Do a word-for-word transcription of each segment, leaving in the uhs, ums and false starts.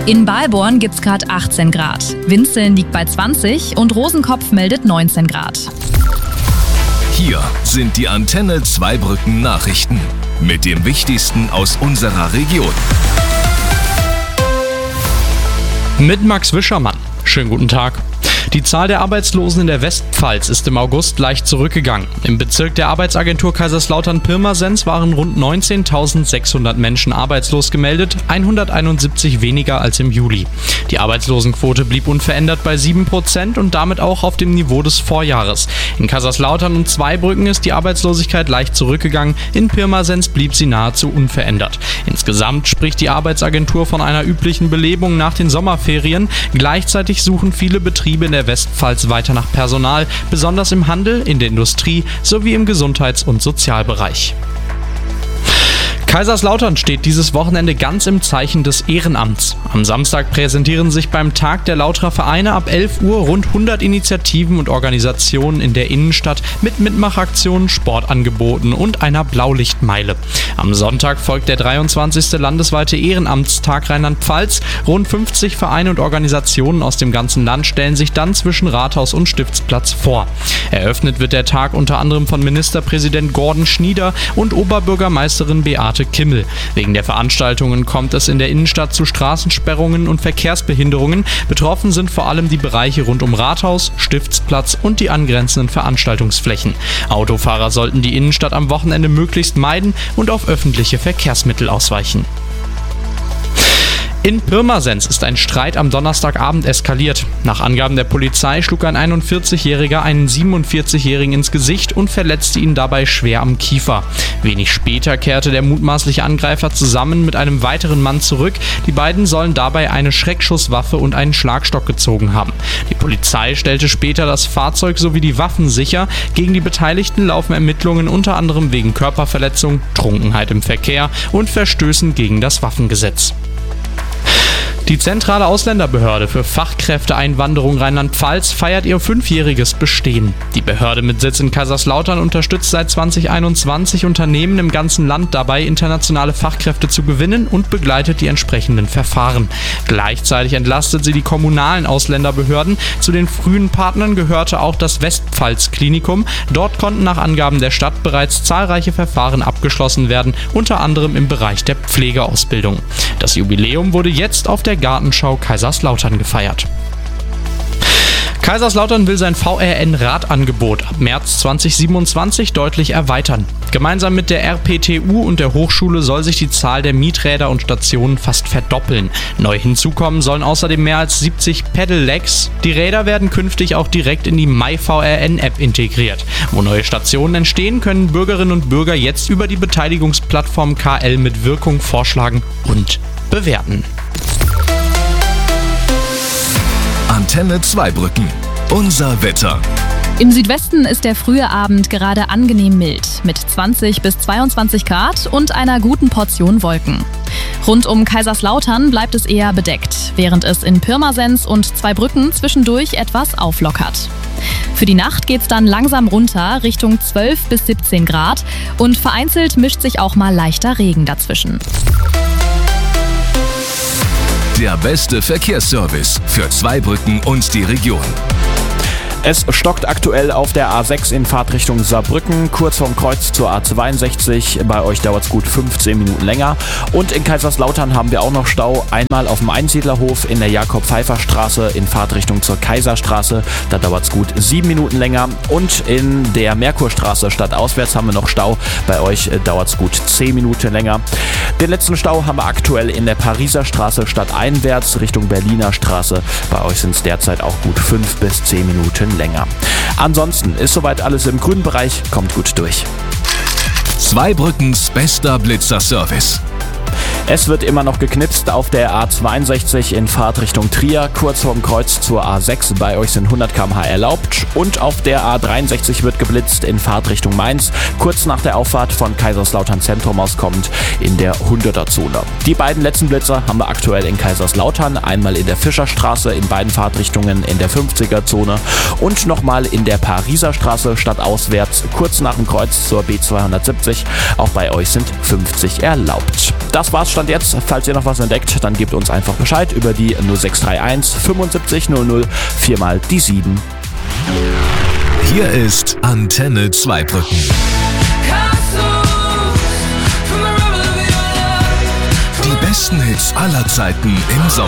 In Balborn gibt's gerade achtzehn Grad. Winzeln liegt bei zwanzig und Rosenkopf meldet neunzehn Grad. Hier sind die Antenne Zweibrücken Nachrichten mit dem Wichtigsten aus unserer Region. Mit Max Wischermann. Schönen guten Tag. Die Zahl der Arbeitslosen in der Westpfalz ist im August leicht zurückgegangen. Im Bezirk der Arbeitsagentur Kaiserslautern-Pirmasens waren rund neunzehntausendsechshundert Menschen arbeitslos gemeldet, hunderteinundsiebzig weniger als im Juli. Die Arbeitslosenquote blieb unverändert bei sieben Prozent und damit auch auf dem Niveau des Vorjahres. In Kaiserslautern und Zweibrücken ist die Arbeitslosigkeit leicht zurückgegangen, in Pirmasens blieb sie nahezu unverändert. Insgesamt spricht die Arbeitsagentur von einer üblichen Belebung nach den Sommerferien. Gleichzeitig suchen viele Betriebe in der Westpfalz weiter nach Personal, besonders im Handel, in der Industrie sowie im Gesundheits- und Sozialbereich. Kaiserslautern steht dieses Wochenende ganz im Zeichen des Ehrenamts. Am Samstag präsentieren sich beim Tag der Lauterer Vereine ab elf Uhr rund hundert Initiativen und Organisationen in der Innenstadt mit Mitmachaktionen, Sportangeboten und einer Blaulichtmeile. Am Sonntag folgt der dreiundzwanzigste landesweite Ehrenamtstag Rheinland-Pfalz. Rund fünfzig Vereine und Organisationen aus dem ganzen Land stellen sich dann zwischen Rathaus und Stiftsplatz vor. Eröffnet wird der Tag unter anderem von Ministerpräsident Gordon Schnieder und Oberbürgermeisterin Beate Kimmel. Wegen der Veranstaltungen kommt es in der Innenstadt zu Straßensperrungen und Verkehrsbehinderungen. Betroffen sind vor allem die Bereiche rund um Rathaus, Stiftsplatz und die angrenzenden Veranstaltungsflächen. Autofahrer sollten die Innenstadt am Wochenende möglichst meiden und auf öffentliche Verkehrsmittel ausweichen. In Pirmasens ist ein Streit am Donnerstagabend eskaliert. Nach Angaben der Polizei schlug ein einundvierzigjähriger einen siebenundvierzigjährigen ins Gesicht und verletzte ihn dabei schwer am Kiefer. Wenig später kehrte der mutmaßliche Angreifer zusammen mit einem weiteren Mann zurück. Die beiden sollen dabei eine Schreckschusswaffe und einen Schlagstock gezogen haben. Die Polizei stellte später das Fahrzeug sowie die Waffen sicher. Gegen die Beteiligten laufen Ermittlungen unter anderem wegen Körperverletzung, Trunkenheit im Verkehr und Verstößen gegen das Waffengesetz. Die Zentrale Ausländerbehörde für Fachkräfteeinwanderung Rheinland-Pfalz feiert ihr fünfjähriges Bestehen. Die Behörde mit Sitz in Kaiserslautern unterstützt seit zweitausendeinundzwanzig Unternehmen im ganzen Land dabei, internationale Fachkräfte zu gewinnen und begleitet die entsprechenden Verfahren. Gleichzeitig entlastet sie die kommunalen Ausländerbehörden. Zu den frühen Partnern gehörte auch das Westpfalz-Klinikum. Dort konnten nach Angaben der Stadt bereits zahlreiche Verfahren abgeschlossen werden, unter anderem im Bereich der Pflegeausbildung. Das Jubiläum wurde jetzt auf der Gartenschau Kaiserslautern gefeiert. Kaiserslautern will sein V R N-Radangebot ab März zweitausendsiebenundzwanzig deutlich erweitern. Gemeinsam mit der R P T U und der Hochschule soll sich die Zahl der Mieträder und Stationen fast verdoppeln. Neu hinzukommen sollen außerdem mehr als siebzig Pedelecs. Die Räder werden künftig auch direkt in die MyVRN-App integriert. Wo neue Stationen entstehen, können Bürgerinnen und Bürger jetzt über die Beteiligungsplattform K L mit Wirkung vorschlagen und bewerten. Antenne Zweibrücken. Unser Wetter. Im Südwesten ist der frühe Abend gerade angenehm mild mit zwanzig bis zweiundzwanzig Grad und einer guten Portion Wolken. Rund um Kaiserslautern bleibt es eher bedeckt, während es in Pirmasens und Zweibrücken zwischendurch etwas auflockert. Für die Nacht geht's dann langsam runter Richtung zwölf bis siebzehn Grad und vereinzelt mischt sich auch mal leichter Regen dazwischen. Der beste Verkehrsservice für Zweibrücken und die Region. Es stockt aktuell auf der A sechs in Fahrtrichtung Saarbrücken, kurz vorm Kreuz zur A zweiundsechzig. Bei euch dauert es gut fünfzehn Minuten länger. Und in Kaiserslautern haben wir auch noch Stau. Einmal auf dem Einsiedlerhof in der Jakob-Pfeiffer-Straße in Fahrtrichtung zur Kaiserstraße. Da dauert es gut sieben Minuten länger. Und in der Merkurstraße stadtauswärts haben wir noch Stau. Bei euch dauert es gut zehn Minuten länger. Den letzten Stau haben wir aktuell in der Pariser Straße stadteinwärts Richtung Berliner Straße. Bei euch sind es derzeit auch gut fünf bis zehn Minuten länger. Ansonsten ist soweit alles im grünen Bereich, kommt gut durch. Zweibrückens bester Blitzer-Service. Es wird immer noch geknipst auf der A zweiundsechzig in Fahrtrichtung Trier, kurz vorm Kreuz zur A sechs. Bei euch sind hundert Kilometer pro Stunde erlaubt. Und auf der A dreiundsechzig wird geblitzt in Fahrtrichtung Mainz, kurz nach der Auffahrt von Kaiserslautern Zentrum aus kommend in der hunderter-Zone. Die beiden letzten Blitzer haben wir aktuell in Kaiserslautern, einmal in der Fischerstraße in beiden Fahrtrichtungen in der fünfziger-Zone und nochmal in der Pariser Straße stadtauswärts, kurz nach dem Kreuz zur B zweihundertsiebzig. Auch bei euch sind fünfzig erlaubt. Das war's Stand jetzt. Falls ihr noch was entdeckt, dann gebt uns einfach Bescheid über die null sechs drei eins fünfundsiebzig null null, viermal die sieben. Hier ist Antenne Zweibrücken. Die besten Hits aller Zeiten im Sommer.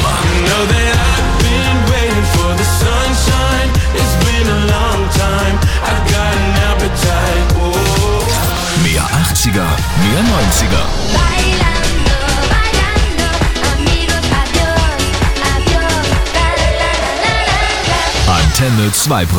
Mehr achtziger, mehr neunziger. Antenne Zweibrücken.